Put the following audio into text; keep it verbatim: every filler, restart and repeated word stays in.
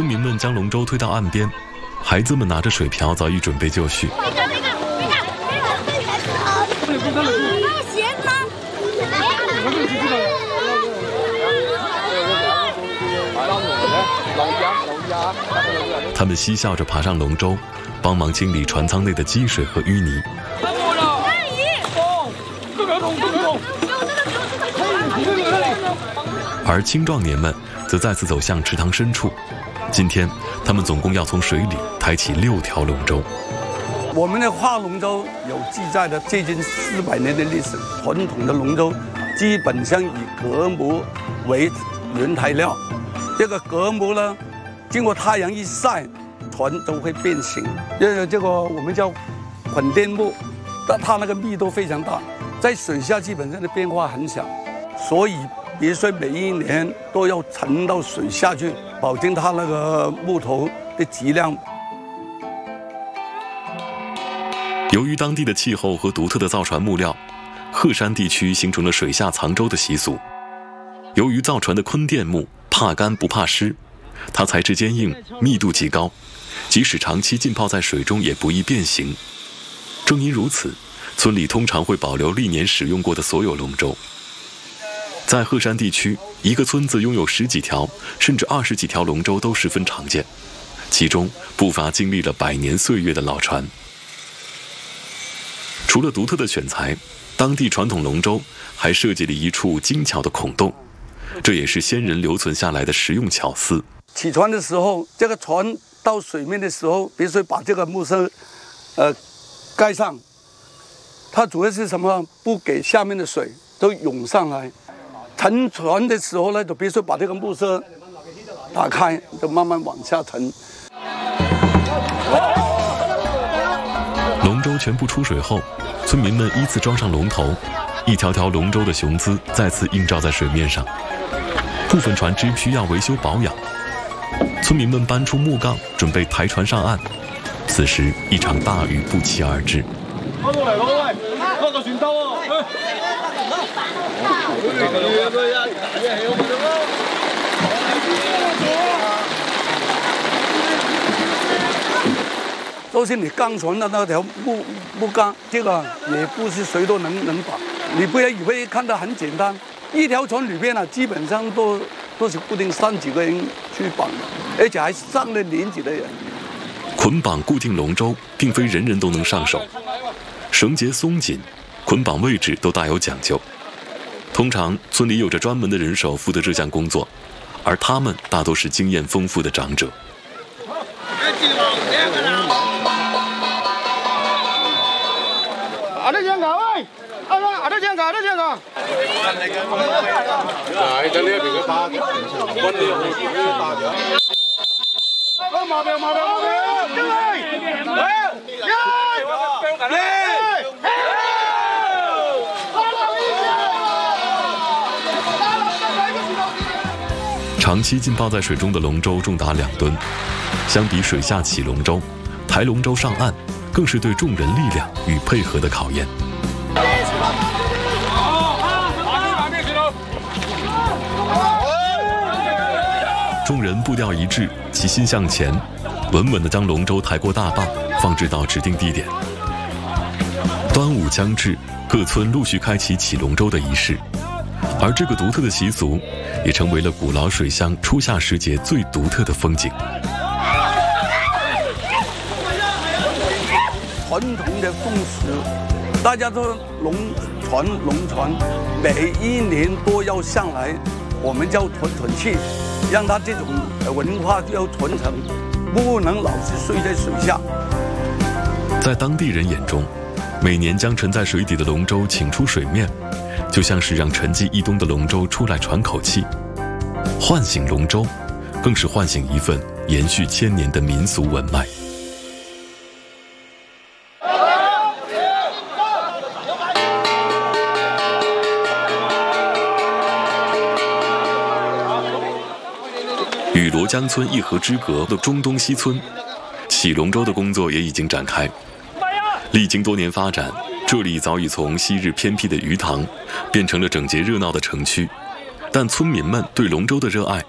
村民们将龙舟推到岸边，孩子们拿着水瓢早已准备就绪。他们嬉笑着爬上龙舟，帮忙清理船舱内的积水和淤泥。而青壮年们则再次走向池塘深处。今天，他们总共要从水里抬起六条龙舟。 我们的划龙舟有记载的接近四百年的历史，传统的龙舟基本上以革木为原材料。这个革木呢，经过太阳一晒，船都会变形。因为这个我们叫混电木，但它那个密度非常大，在水下基本上的变化很小，所以必须每一年都要沉到水下去，保证它那个木头的质量。 由于当地的气候和独特的造船木料，鹤山地区形成了水下藏舟的习俗。由于造船的坤甸木怕干不怕湿，它材质坚硬，密度极高，即使长期浸泡在水中也不易变形。正因如此，村里通常会保留历年使用过的所有龙舟。在鹤山地区，一个村子拥有十几条甚至二十几条龙舟都十分常见，其中不乏经历了百年岁月的老船。除了独特的选材，当地传统龙舟还设计了一处精巧的孔洞，这也是先人留存下来的实用巧思。 起船的时候，这个船到水面的时候，必须把这个木塞呃盖上。它主要是什么？不给下面的水都涌上来。沉船的时候呢，就必须把这个木塞打开，就慢慢往下沉。 龙舟全部出水后，村民们依次装上龙头，一条条龙舟的雄姿再次映照在水面上。部分船只需要维修保养，村民们搬出木杠，准备抬船上岸。此时，一场大雨不期而至。 開到嚟咯，喂！開個船兜啊！ 都是你钢船的那条木木杆，这个也不是谁都能能绑。你不要以为看得很简单，一条船里边呢，基本上都都是固定三几个人去绑的，而且还上了年纪的人。 捆绑固定龙舟，并非人人都能上手。绳结松紧，捆绑位置都大有讲究。通常村里有着专门的人手负责这项工作，而他们大都是经验丰富的长者。 啊！你唱噶喂，啊啦，啊你唱噶，你唱噶。係喺呢一邊嘅打，軍隊好似都打咗。啊！麻病麻病麻病，因為，一，一。 长期浸泡在水中的龙舟重达两吨，相比水下起龙舟，抬龙舟上岸更是对众人力量与配合的考验。众人步调一致，齐心向前，稳稳地将龙舟抬过大坝，放置到指定地点。端午将至，各村陆续开启起龙舟的仪式。而这个独特的习俗，也成为了古老水乡初夏时节最独特的风景。 传统的风俗，大家都龙船龙船，每一年都要上来，我们叫团团气，让它这种文化要传承，不能老是睡在水下。 在当地人眼中，每年将沉在水底的龙舟请出水面，就像是让沉寂一冬的龙舟出来喘口气。唤醒龙舟，更是唤醒一份延续千年的民俗文脉。与罗江村一河之隔的中东西村，起龙舟的工作也已经展开。历经多年发展，这里早已从昔日偏僻的鱼塘，变成了整洁热闹的城区。但村民们对龙舟的热爱，